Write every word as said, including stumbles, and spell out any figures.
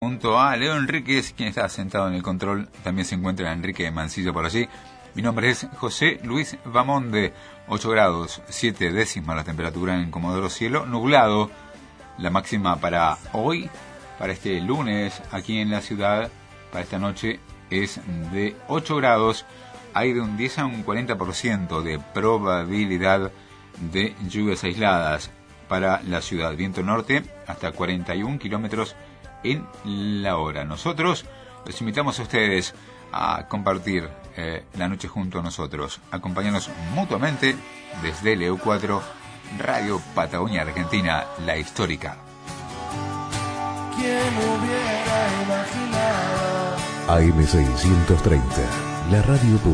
Junto a Leo Enríquez, quien está sentado en el control, también se encuentra Enrique Mancillo por allí. Mi nombre es José Luis Bamonde, ocho grados, siete décimas la temperatura en Comodoro Cielo, nublado. La máxima para hoy, para este lunes, aquí en la ciudad, para esta noche, es de ocho grados. Hay de un diez a un cuarenta por ciento de probabilidad de lluvias aisladas para la ciudad. Viento norte hasta cuarenta y un kilómetros en la hora. Nosotros los invitamos a ustedes a compartir eh, la noche junto a nosotros, acompañarnos mutuamente desde L E U cuatro, Radio Patagonia Argentina, la histórica. ¿Quién hubiera imaginado? A M seiscientos treinta, la radio pública.